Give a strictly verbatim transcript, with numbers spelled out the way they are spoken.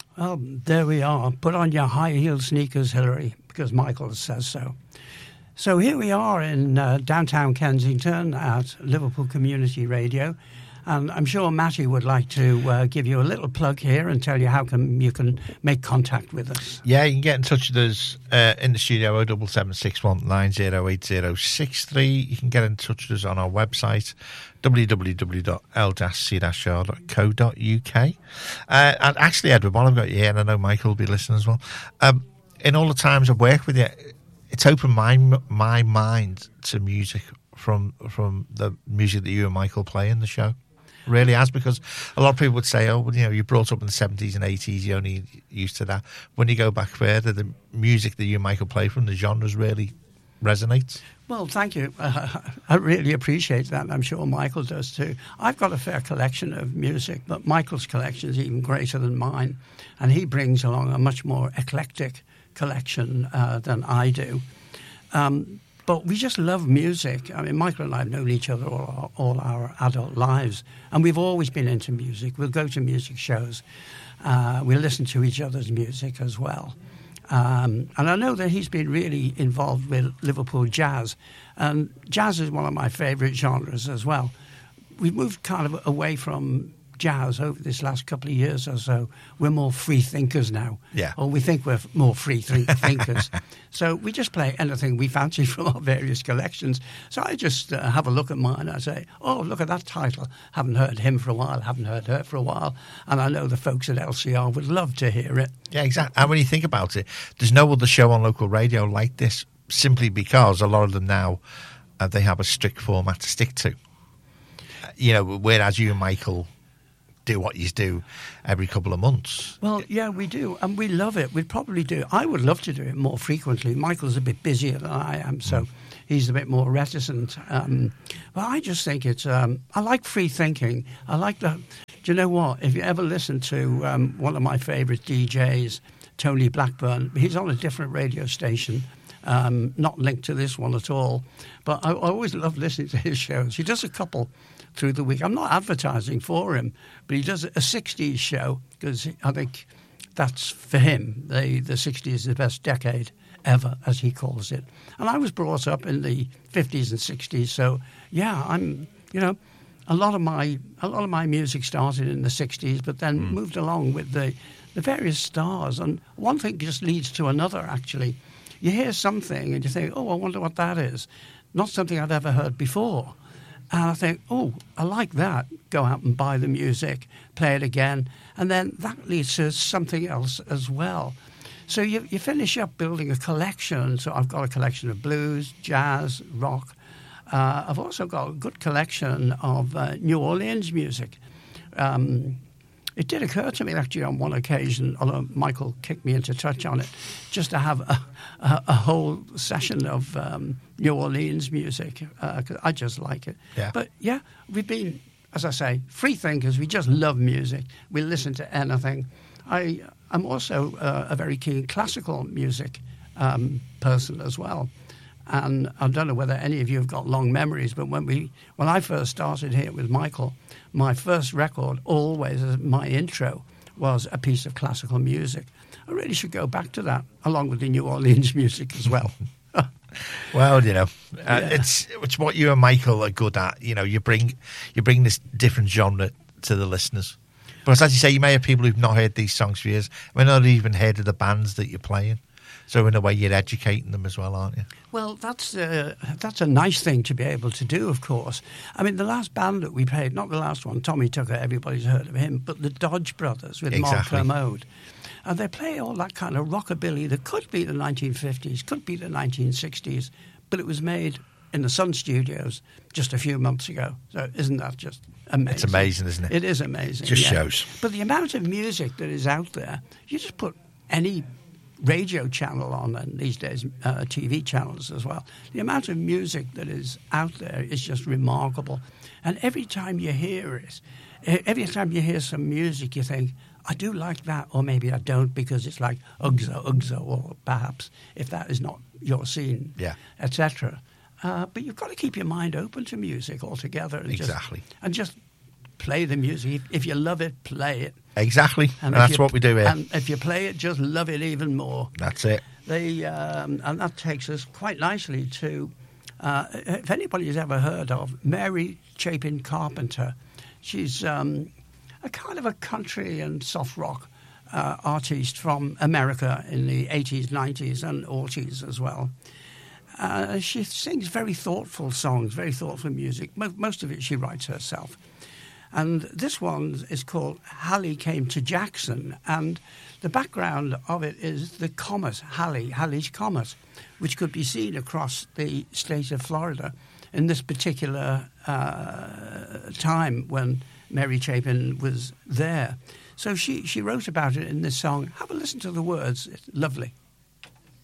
Well, there we are. Put on your high-heeled sneakers, Hillary, because Michael says so. So here we are in uh, downtown Kensington at Liverpool Community Radio. And I'm sure Matty would like to uh, give you a little plug here and tell you how can, you can make contact with us. Yeah, you can get in touch with us uh, in the studio, oh seven seven six one nine oh eight oh six three. You can get in touch with us on our website, w w w dot l c r dot co dot u k. Uh, and actually, Edward, while I've got you here, and I know Michael will be listening as well, um, in all the times I've worked with you, it's opened my my mind to music from from the music that you and Michael play in the show. Really has, because a lot of people would say, oh, well, you know, you brought up in the seventies and eighties, you only used to that. When you go back further, the music that you and Michael play from, the genres really resonates. Well, thank you. Uh, I really appreciate that, and I'm sure Michael does too. I've got a fair collection of music, but Michael's collection is even greater than mine, and he brings along a much more eclectic collection uh, than I do. Um But we just love music. I mean, Michael and I have known each other all our, all our adult lives, and we've always been into music. We'll go to music shows. Uh, we'll listen to each other's music as well. Um, and I know that he's been really involved with Liverpool jazz, and jazz is one of my favourite genres as well. We've moved kind of away from jazz over this last couple of years or so. We're more free thinkers now. Yeah. Or we think we're more free think- thinkers. So we just play anything we fancy from our various collections. So I just uh, have a look at mine and I say, oh, look at that title. Haven't heard him for a while, haven't heard her for a while. And I know the folks at L C R would love to hear it. Yeah, exactly. And when you think about it, there's no other show on local radio like this, simply because a lot of them now, uh, they have a strict format to stick to. Uh, you know, whereas you and Michael do what you do every couple of months. Well, yeah, we do, and we love it. We'd probably do. I would love to do it more frequently. Michael's a bit busier than I am, so mm. he's a bit more reticent. Um, but I just think it's. Um, I like free thinking. I like the. Do you know what? If you ever listen to um, one of my favourite D Js, Tony Blackburn, he's on a different radio station. Um, not linked to this one at all, but I, I always love listening to his shows. He does a couple through the week. I'm not advertising for him, but he does a sixties show because I think that's for him. The the sixties is the best decade ever, as he calls it. And I was brought up in the fifties and sixties, so yeah, I'm you know a lot of my a lot of my music started in the sixties, but then mm. moved along with the the various stars. And one thing just leads to another. Actually, you hear something and you think, oh, I wonder what that is. Not something I'd ever heard before. And I think, oh, I like that. Go out and buy the music, play it again. And then that leads to something else as well. So you, you finish up building a collection. So I've got a collection of blues, jazz, rock. Uh, I've also got a good collection of uh, New Orleans music. Um, it did occur to me actually on one occasion, although Michael kicked me into touch on it, just to have a, a, a whole session of um, New Orleans music. Uh, 'cause I just like it. Yeah. But yeah, we've been, as I say, free thinkers. We just love music. We listen to anything. I, I'm also uh, a very keen classical music um, person as well. And I don't know whether any of you have got long memories, but when we, when I first started here with Michael, my first record, always as my intro, was a piece of classical music. I really should go back to that, along with the New Orleans music as well. Well, you know, uh, yeah. it's it's what you and Michael are good at. You know, you bring you bring this different genre to the listeners. But as you say, you may have people who've not heard these songs for years, may not even heard of the bands that you're playing. So in a way, you're educating them as well, aren't you? Well, that's uh, that's a nice thing to be able to do, of course. I mean, the last band that we played, not the last one, Tommy Tucker, everybody's heard of him, but the Dodge Brothers with exactly. Mark Kermode. And they play all that kind of rockabilly that could be the nineteen fifties, could be the nineteen sixties, but it was made in the Sun Studios just a few months ago. So isn't that just amazing? It's amazing, isn't it? It is amazing. Just yeah. shows. But the amount of music that is out there, you just put any radio channel on, and these days uh, T V channels as well. The amount of music that is out there is just remarkable. And every time you hear it, every time you hear some music, you think, I do like that, or maybe I don't because it's like Ugzo, Ugzo, or perhaps if that is not your scene, yeah, et cetera. Uh, but you've got to keep your mind open to music altogether. And exactly. Just, and just play the music. If you love it, play it. Exactly, And and if that's you- what we do here. And if you play it, just love it even more. That's it. They um, and that takes us quite nicely to, uh, if anybody's ever heard of Mary Chapin Carpenter, she's um, a kind of a country and soft rock uh, artist from America in the eighties, nineties, and noughties as well. Uh, she sings very thoughtful songs, very thoughtful music. Mo- most of it she writes herself. And this one is called Hallie Came to Jackson, and the background of it is the comet, Hallie, Halley's Comet, which could be seen across the state of Florida in this particular uh, time when Mary Chapin was there. So she, she wrote about it in this song. Have a listen to the words. It's lovely.